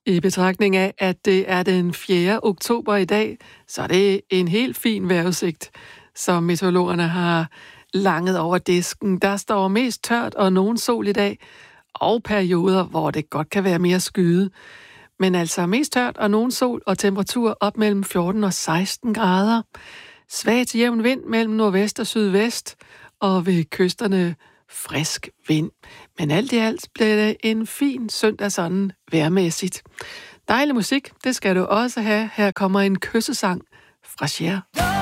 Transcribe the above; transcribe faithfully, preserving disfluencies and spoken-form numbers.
I betragtning af, at det er den fjerde oktober i dag, så er det en helt fin vejrudsigt, som meteorologerne har langet over disken. Der står mest tørt og nogen sol i dag, og perioder, hvor det godt kan være mere skyde. Men altså mest tørt og nogen sol og temperatur op mellem fjorten og seksten grader. Svag til jævn vind mellem nordvest og sydvest, og ved kysterne frisk vind. Men alt i alt bliver det en fin søndag sådan vejrmæssigt. Dejlig musik, det skal du også have. Her kommer en kyssesang fra Cher.